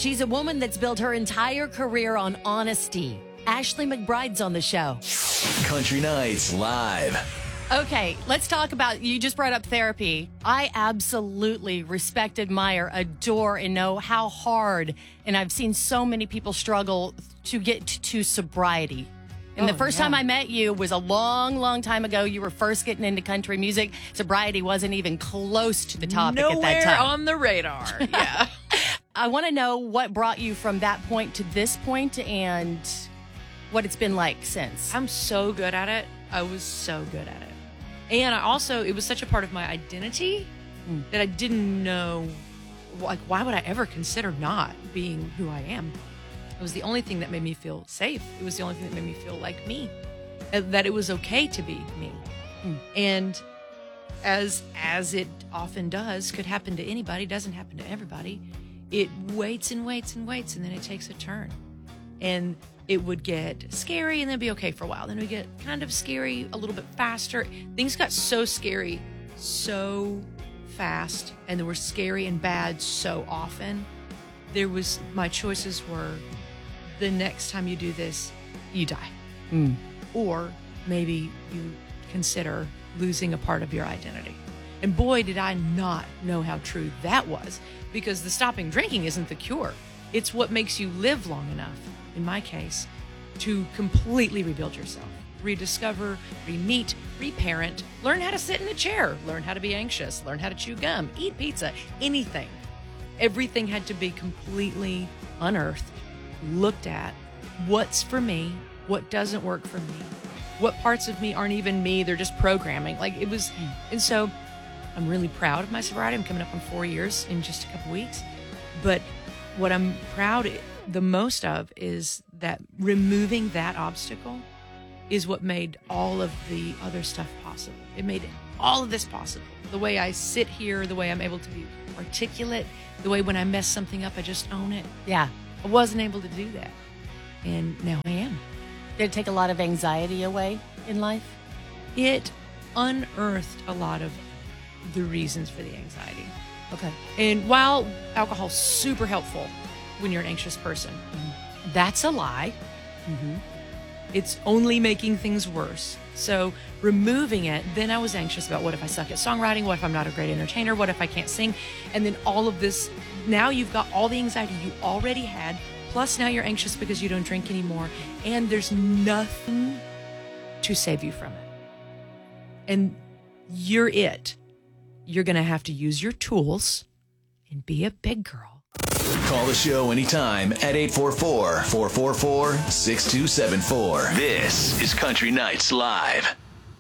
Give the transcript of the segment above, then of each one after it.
She's a woman that's built her entire career on honesty. Ashley McBride's on the show. Country Nights Live. Okay, let's talk about, you just brought up therapy. I absolutely respect, admire, adore, and know how hard, and I've seen so many people struggle to get to sobriety. And the first time I met you was a long, long time ago. You were first getting into country music. Sobriety wasn't even close to the topic at that time. Nowhere on the radar, yeah. I want to know what brought you from that point to this point and what it's been like since. I'm so good at it. I was so good at it. And it was such a part of my identity that I didn't know, like, why would I ever consider not being who I am? It was the only thing that made me feel safe. It was the only thing that made me feel like me, that it was okay to be me. And as it often does, could happen to anybody, doesn't happen to everybody, it waits and waits and waits, and then it takes a turn. And it would get scary and then be okay for a while. Then it would get kind of scary a little bit faster. Things got so scary so fast, and they were scary and bad so often. My choices were, the next time you do this, you die. Or maybe you consider losing a part of your identity. And boy, did I not know how true that was, because the stopping drinking isn't the cure. It's what makes you live long enough, in my case, to completely rebuild yourself, rediscover, re-meet, reparent, learn how to sit in a chair, learn how to be anxious, learn how to chew gum, eat pizza, anything. Everything had to be completely unearthed, looked at. What's for me? What doesn't work for me? What parts of me aren't even me? They're just programming. And so I'm really proud of my sobriety. I'm coming up on 4 years in just a couple weeks. But what I'm proud the most of is that removing that obstacle is what made all of the other stuff possible. It made all of this possible. The way I sit here, the way I'm able to be articulate, the way when I mess something up, I just own it. Yeah. I wasn't able to do that. And now I am. Did it take a lot of anxiety away in life? It unearthed a lot of the reasons for the anxiety. Okay. And while alcohol's super helpful when you're an anxious person, that's a lie. It's only making things worse. So removing it, then I was anxious about, what if I suck at songwriting? What if I'm not a great entertainer? What if I can't sing? And then all of this, now you've got all the anxiety you already had, plus now you're anxious because you don't drink anymore, and there's nothing to save you from it. And you're it. You're going to have to use your tools and be a big girl. Call the show anytime at 844-444-6274. This is Country Nights Live.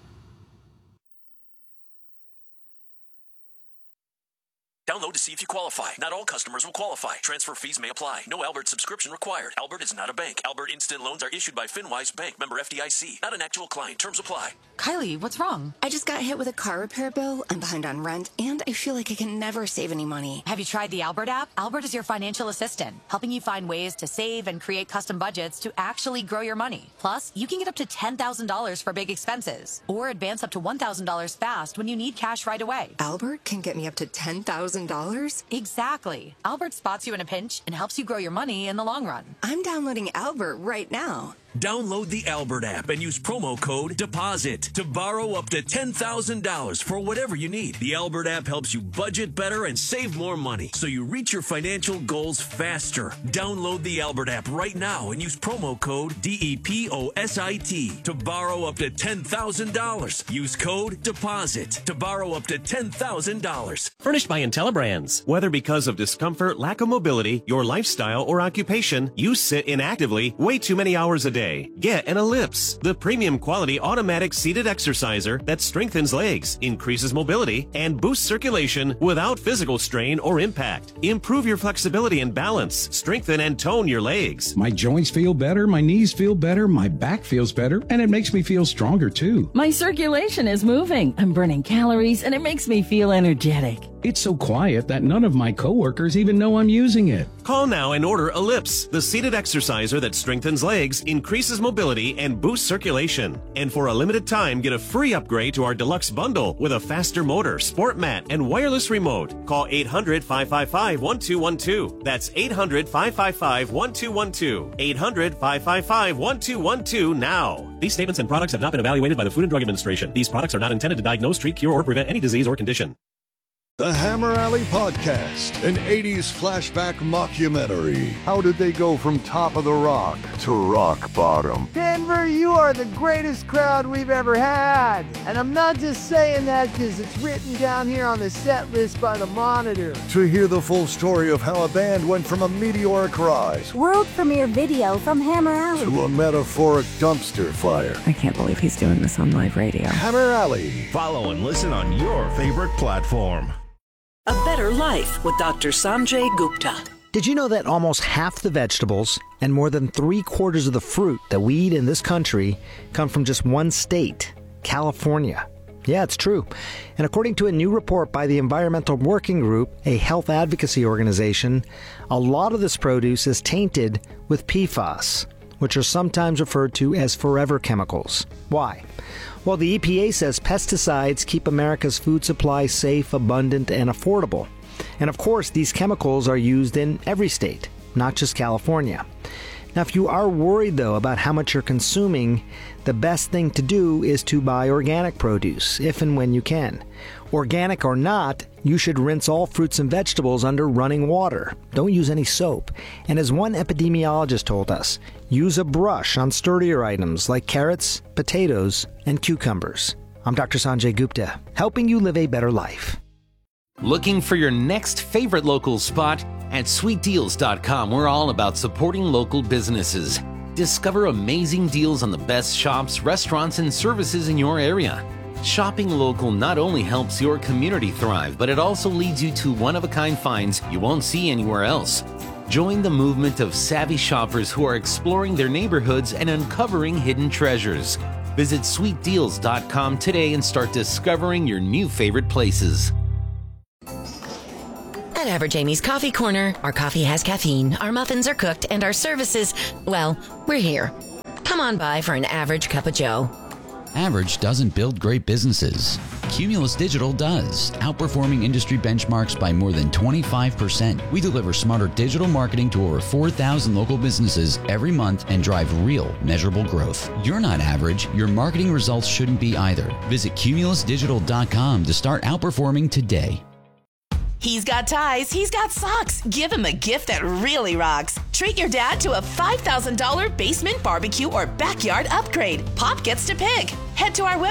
Download to see if you qualify. Not all customers will qualify. Transfer fees may apply. No Albert subscription required. Albert is not a bank. Albert Instant Loans are issued by FinWise Bank, member FDIC. Not an actual client. Terms apply. Kylie, what's wrong? I just got hit with a car repair bill. I'm behind on rent, and I feel like I can never save any money. Have you tried the Albert app? Albert is your financial assistant, helping you find ways to save and create custom budgets to actually grow your money. Plus, you can get up to $10,000 for big expenses, or advance up to $1,000 fast when you need cash right away. Albert can get me up to $10,000? Exactly. Albert spots you in a pinch and helps you grow your money in the long run. I'm downloading Albert right now. Download the Albert app and use promo code DEPOSIT to borrow up to $10,000 for whatever you need. The Albert app helps you budget better and save more money so you reach your financial goals faster. Download the Albert app right now and use promo code DEPOSIT to borrow up to $10,000. Use code DEPOSIT to borrow up to $10,000. Furnished by IntelliBrands. Whether because of discomfort, lack of mobility, your lifestyle, or occupation, you sit inactively way too many hours a day. Get an Ellipse, the premium quality automatic seated exerciser that strengthens legs, increases mobility, and boosts circulation without physical strain or impact. Improve your flexibility and balance, strengthen and tone your legs. My joints feel better, my knees feel better, my back feels better, and it makes me feel stronger too. My circulation is moving, I'm burning calories, and it makes me feel energetic. It's so quiet that none of my coworkers even know I'm using it. Call now and order Ellipse, the seated exerciser that strengthens legs, increases mobility, and boosts circulation. And for a limited time, get a free upgrade to our deluxe bundle with a faster motor, sport mat, and wireless remote. Call 800-555-1212. That's 800-555-1212. 800-555-1212 now. These statements and products have not been evaluated by the Food and Drug Administration. These products are not intended to diagnose, treat, cure, or prevent any disease or condition. The Hammer Alley Podcast, an 80s flashback mockumentary. How did they go from top of the rock to rock bottom? Denver, you are the greatest crowd we've ever had. And I'm not just saying that because it's written down here on the set list by the Monitor. To hear the full story of how a band went from a meteoric rise, world premiere video from Hammer Alley, to a metaphoric dumpster fire. I can't believe he's doing this on live radio. Hammer Alley. Follow and listen on your favorite platform. A Better Life with Dr. Sanjay Gupta. Did you know that almost half the vegetables and more than 3/4 of the fruit that we eat in this country come from just one state, California? Yeah, it's true. And according to a new report by the Environmental Working Group, a health advocacy organization, a lot of this produce is tainted with PFAS, which are sometimes referred to as forever chemicals. Why? Well, the EPA says pesticides keep America's food supply safe, abundant, and affordable. And of course, these chemicals are used in every state, not just California. Now, if you are worried, though, about how much you're consuming, the best thing to do is to buy organic produce, if and when you can. Organic or not, you should rinse all fruits and vegetables under running water. Don't use any soap. And as one epidemiologist told us, use a brush on sturdier items like carrots, potatoes, and cucumbers. I'm Dr. Sanjay Gupta, helping you live a better life. Looking for your next favorite local spot? At sweetdeals.com, we're all about supporting local businesses. Discover amazing deals on the best shops, restaurants, and services in your area. Shopping local not only helps your community thrive, but it also leads you to one-of-a-kind finds you won't see anywhere else. Join the movement of savvy shoppers who are exploring their neighborhoods and uncovering hidden treasures. Visit sweetdeals.com today and start discovering your new favorite places. At Average Amy's Coffee Corner, our coffee has caffeine, our muffins are cooked, and our services, well, we're here. Come on by for an average cup of joe. Average doesn't build great businesses. Cumulus Digital does, outperforming industry benchmarks by more than 25%. We deliver smarter digital marketing to over 4,000 local businesses every month and drive real, measurable growth. You're not average. Your marketing results shouldn't be either. Visit cumulusdigital.com to start outperforming today. He's got ties, he's got socks. Give him a gift that really rocks. Treat your dad to a $5,000 basement barbecue or backyard upgrade. Pop gets to pick. Head to our website